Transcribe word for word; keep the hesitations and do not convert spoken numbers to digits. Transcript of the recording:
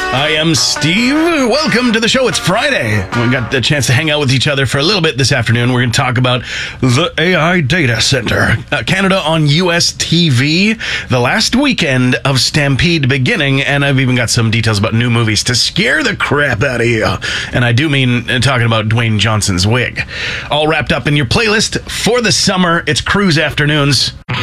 I am Steve. Welcome to the show. It's Friday. We got the chance to hang out with each other for a little bit this afternoon. We're going to talk about the A I Data Center. Uh, Canada on U S T V. The last weekend of Stampede beginning, and I've even got some details about new movies to scare the crap out of you. And I do mean uh, talking about Dwayne Johnson's wig. All wrapped up in your playlist for the summer. It's Cruise Afternoons.